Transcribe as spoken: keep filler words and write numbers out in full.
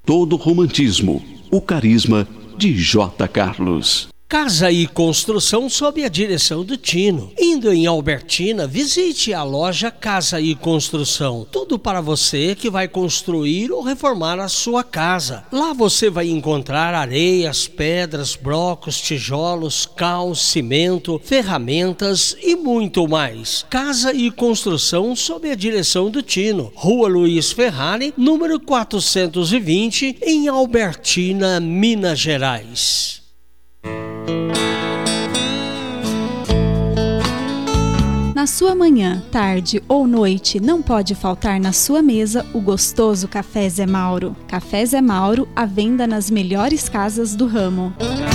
todo romantismo, o carisma de J. Carlos. Casa e Construção sob a direção do Tino. Indo em Albertina, visite a loja Casa e Construção. Tudo para você que vai construir ou reformar a sua casa. Lá você vai encontrar areias, pedras, blocos, tijolos, cal, cimento, ferramentas e muito mais. Casa e Construção sob a direção do Tino. Rua Luiz Ferrari, número quatrocentos e vinte, em Albertina, Minas Gerais. Na sua manhã, tarde ou noite, não pode faltar na sua mesa o gostoso Café Zé Mauro. Café Zé Mauro, à venda nas melhores casas do ramo.